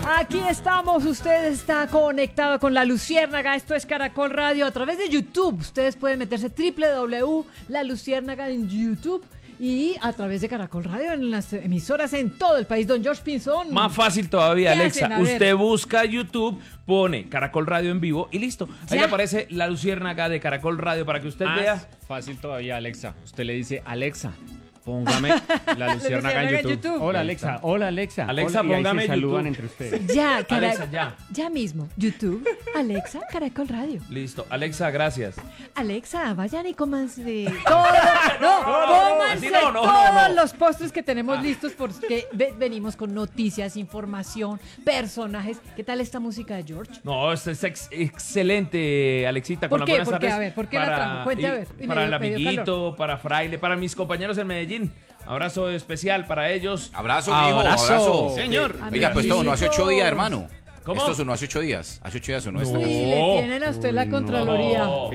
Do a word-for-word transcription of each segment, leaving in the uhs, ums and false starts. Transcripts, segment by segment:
Aquí estamos, usted está conectado con La Luciérnaga, esto es Caracol Radio a través de YouTube. Ustedes pueden meterse doble u doble u doble u punto La Luciérnaga en YouTube y a través de Caracol Radio en las emisoras en todo el país. Don George Pinzón. Más fácil todavía, Alexa. Hacen? Usted busca YouTube, pone Caracol Radio en vivo y listo. Ahí ¿Ya? le aparece La Luciérnaga de Caracol Radio para que usted Más vea. fácil todavía, Alexa. Usted le dice, Alexa, póngame La Luciérnaga en YouTube. en YouTube. Hola Alexa, hola Alexa. Alexa, Hola, y ahí póngame se saludan YouTube. entre ustedes. Ya, cara- Alexa, ya. ya mismo. YouTube, Alexa, Caracol Radio. Listo. Alexa, gracias. Alexa, vayan y cómanse todo, no, cómanse así no, no, todos no, no. los postres que tenemos listos porque ve- venimos con noticias, información, personajes. ¿Qué tal esta música de George? No, esto es ex- excelente, Alexita. ¿Por Con las qué? buenas ¿Por qué? tardes A ver, ¿por qué la para- trajo? Cuente, a y- ver. Y Para me el dio- me dio amiguito, para Fraile, para mis compañeros en Medellín. Abrazo especial para ellos. Abrazo, mijo, Abrazo. abrazo. Señor. Oiga, pues esto sonó hace ocho días, hermano. ¿Cómo? Esto sonó hace ocho días. Hace ocho días sonó esto. Uy, le tienen a usted la Contraloría. No.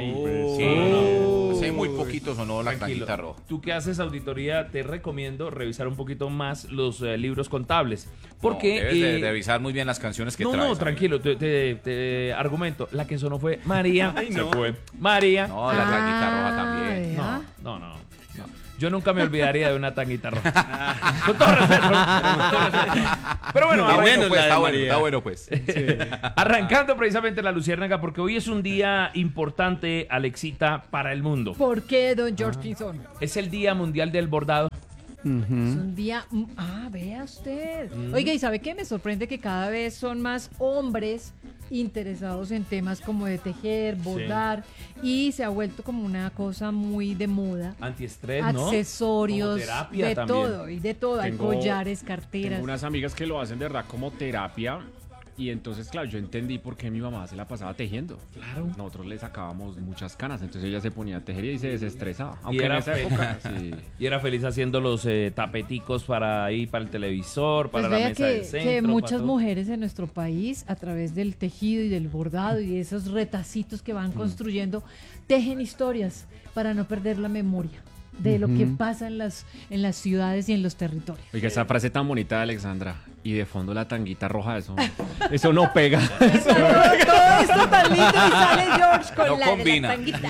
Sí, hace muy poquito sonó la Tranquilo. tanguita roja. Tú que haces auditoría, te recomiendo revisar un poquito más los eh, libros contables. Porque... No, debes de, eh, de revisar muy bien las canciones que no, traes. no, amigo. tranquilo, te, te- te argumento. La que sonó fue María. Se fue. María. No, la tanguita roja también. Ah, No, no, no, no. Yo nunca me olvidaría de una tanguita roja. Con todo respeto. Con todo respeto. Pero bueno, Está arran- bueno, pues, la de está bueno, María. está bueno, pues. arrancando precisamente la Luciérnaga, porque hoy es un día importante, Alexita, para el mundo. ¿Por qué, don George Pinzón? Es el Día Mundial del Bordado. Es un día... mm, Ah, vea usted. Oiga, ¿y sabe qué? Me sorprende que cada vez son más hombres interesados en temas como de tejer, bordar, y se ha vuelto como una cosa muy de moda. Antiestrés, ¿no? Accesorios, Como terapia de también. todo, y de todo. Hay Tengo- collares, carteras. Tengo unas amigas que lo hacen de verdad como terapia. Y entonces, claro, yo entendí por qué mi mamá se la pasaba tejiendo. Claro. Nosotros le sacábamos muchas canas, entonces ella se ponía a tejer y se desestresaba. Aunque era en esa fe- época, sí. Y era feliz haciendo los eh, tapeticos para ahí, para el televisor, para Pues la vea mesa que, del centro. que para muchas todo. mujeres en nuestro país, a través del tejido y del bordado y de esos retacitos que Mm. van construyendo, tejen historias para no perder la memoria de lo que pasa en las, en las ciudades y en los territorios. Oiga, esa frase tan bonita de Alexandra. Y de fondo la tanguita roja, eso, eso no pega. Todo, todo esto tan lindo y sale George con No la, de combina. la tanguita.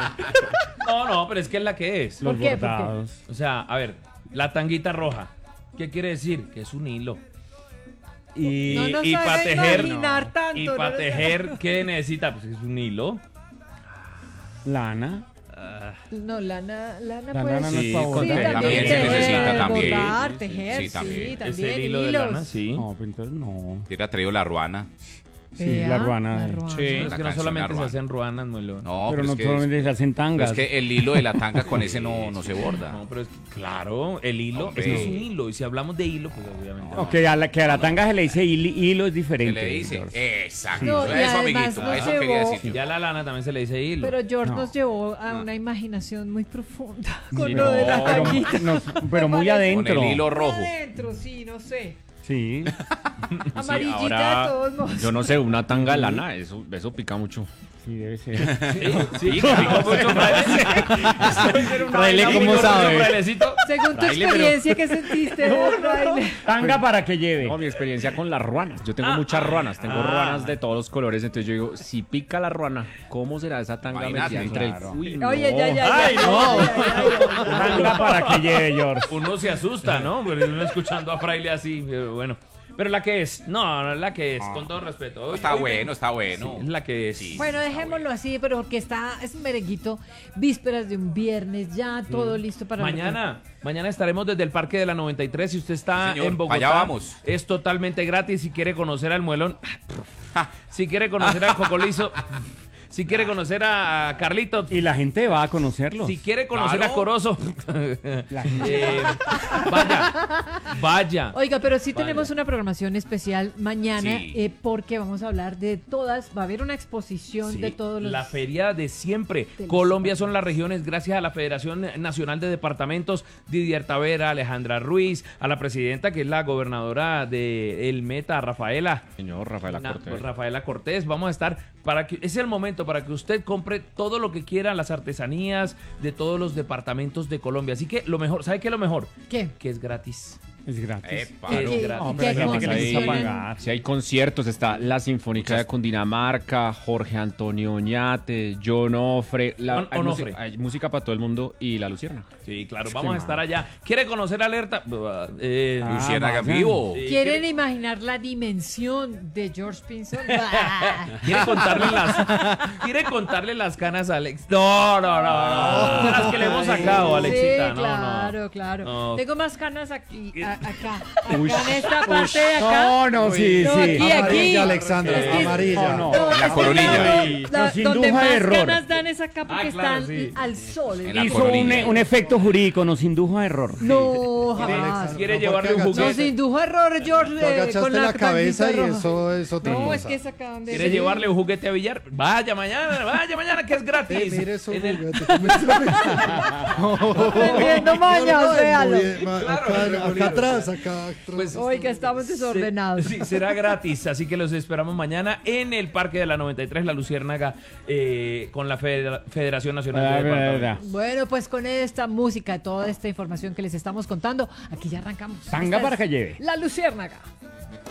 No, no, pero es que es la que es. ¿Por qué? ¿Por qué? bordados. O sea, a ver, la tanguita roja. ¿Qué quiere decir? Que es un hilo. Y, No nos y haga para tejer, imaginar tanto, y no para nos tejer, ¿qué necesita? Pues es un hilo. Lana. No, lana, lana, La pues. lana no es Sí, para con- bordar. también se tejer, necesita, también. bordar, Sí, tejer, sí, también. sí, Es también. el hilo de hilos. lana, sí. No, pero entonces no. Hubiera traído la ruana. Sí, Vea, la ruana. la eh. ruana. Sí, es La que no canción solamente La se Ruana. hacen ruanas, Muelo. No, pero pero no es que, solamente se hacen pero tangas. es que el hilo de la tanga con ese no, no se borda. No, pero es que, claro, el hilo, Hombre. esto es un hilo. Y si hablamos de hilo, pues obviamente. no. Ok, a la, que a la tanga se le dice hili- hilo es ¿Qué diferente. le dice? George. Exacto. No, y eso, además amiguito. nos Eso quería llevó- decir yo. Ya la lana también se le dice hilo. Pero George No. nos llevó a una imaginación muy profunda con Sí, lo no, de la pero, tanguita. nos- pero muy parece? adentro. Con el hilo rojo. Adentro, sí, no sé. Sí. Amarillita ahora, de todos modos. yo no sé, una tanga de lana, eso, eso pica mucho. Sí, debe ser. Sí, sí, pica mucho, fraile. Fraile, ¿cómo Amigo, sabe? frailecito. Según tu Fraile, pero- experiencia, ¿qué sentiste, fraile? Tanga para que lleve. No, mi experiencia con las ruanas. Yo tengo Ah, muchas ruanas, tengo ah. ruanas de todos los colores. Entonces yo digo, si pica la ruana, ¿cómo será esa tanga Imagínate, metida entre claro. el... Uy, no. Oye, ya, ya, ya. Ay, ya, no. ya, ya, ya, ya. Tanga para que lleve, George. Uno se asusta, ¿no? Pero uno escuchando a Fraile así, eh, bueno. Pero la que es, no, no, la que es, con todo respeto. Hoy- Está hoy- bueno, está bueno. Sí, es la que es. Bueno, dejémoslo así, pero porque está, es un merenguito, vísperas de un viernes, ya todo listo para... Mañana, mañana estaremos desde el Parque de la noventa y tres. Si usted está Sí, señor, en Bogotá, allá vamos. es totalmente gratis. Si quiere conocer al muelón, si quiere conocer al Cocolizo, si quiere conocer a Carlitos, Y la gente va a conocerlo. si quiere conocer Claro. a Corozo, La gente- eh, vaya, vaya. Oiga, pero sí Vale. tenemos una programación especial mañana Sí. eh, porque vamos a hablar de todas, va a haber una exposición Sí, de todos los... la feria de siempre. de los Colombia son las regiones gracias a la Federación Nacional de Departamentos, Didier Tavera, Alejandra Ruiz, a la presidenta que es la gobernadora de El Meta, Rafaela. Señor Rafaela Na- Cortés. pues, Rafaela Cortés, vamos a estar para que es el momento para que usted compre todo lo que quiera, las artesanías de todos los departamentos de Colombia. Así que lo mejor, ¿sabe qué es lo mejor? ¿Qué? Que es gratis. Es gratis. Epa. ¿Y Es qué- gratis. y Hombre, qué es gratis que necesita condiciones? pagar. Si hay conciertos, está la Sinfónica de Cundinamarca, Jorge Antonio Oñate, John Ofre, la, On- hay, Onofre. música, hay música para todo el mundo y la Lucierna. Sí, claro, vamos a estar allá. ¿Quiere conocer Alerta? Eh, Ah, Luciérnaga en vayan. vivo. Sí. ¿Quieren imaginar la dimensión de George Pinson? Bah. ¿Quiere contarle las, ¿Quiere contarle las canas a Alex? No, no, no, no. De las que le hemos sacado, Alexita. Sí, no, claro, no. claro. No. Tengo más canas aquí, a- acá, acá en esta parte de acá. No, no, sí, No, sí. aquí, aquí. Amarilla, Alexandra, Es que- amarilla. No, no. No, La es que coronilla. no, la- Nos donde indujo a más error. canas dan es acá porque Ah, claro, están sí. al sol. En la Hizo coronilla. un, un efecto jurídico, nos indujo a error. No, ¿Quiere, jamás. quiere No, llevarle un porque juguete? Nos indujo a error, George, Tú eh, agachaste con la, la cabeza y tanguita roja. eso es otra No, cosa. es que sacaban de... ¿Quiere llevarle un juguete a Villar? Vaya mañana, vaya mañana que es gratis. Eh, mire eso, En el- juguete, ¿cómo es? Vendiendo mañas, No, no, véalo. muy bien, ma- acá, acá atrás, acá atrás. Pues, Hoy que estamos desordenados. Sí, será gratis, así que los esperamos mañana en el Parque de la noventa y tres, La Luciérnaga, eh, con la Federa- Federación Nacional de Ah, verdad, Departamentos. verdad. Bueno, pues con esta música, toda esta información que les estamos contando, aquí ya arrancamos. Tanga Esta para es que lleve. La Luciérnaga.